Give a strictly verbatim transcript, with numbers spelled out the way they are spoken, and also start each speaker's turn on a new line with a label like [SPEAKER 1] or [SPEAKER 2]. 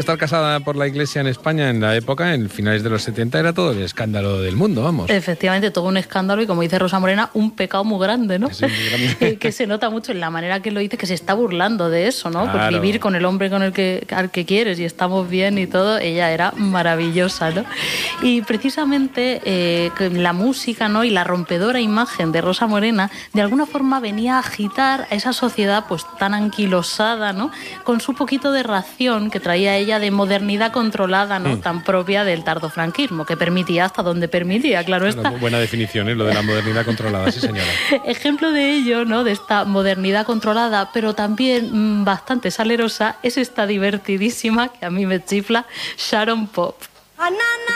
[SPEAKER 1] Estar casada por la Iglesia en España en la época, en finales de los setenta, era todo el escándalo del mundo, vamos.
[SPEAKER 2] Efectivamente, todo un escándalo y, como dice Rosa Morena, un pecado muy grande, ¿no?
[SPEAKER 1] Sí, muy grande.
[SPEAKER 2] Que se nota mucho en la manera que lo dice, que se está burlando de eso, ¿no?
[SPEAKER 1] Claro.
[SPEAKER 2] Pues vivir con el hombre con el que, al que quieres y estamos bien y todo, ella era maravillosa, ¿no? Y precisamente eh, la música, ¿no? Y la rompedora imagen de Rosa Morena, de alguna forma venía a agitar a esa sociedad pues tan anquilosada, ¿no? Con su poquito de ración que traía ella de modernidad controlada, ¿no? Mm. Tan propia del tardofranquismo, que permitía hasta donde permitía, claro está.
[SPEAKER 1] Bueno, buena definición, ¿eh? Lo de la modernidad controlada, sí señora.
[SPEAKER 2] Ejemplo de ello, ¿no? De esta modernidad controlada, pero también mmm, bastante salerosa, es esta divertidísima, que a mí me chifla, Sharon Pop.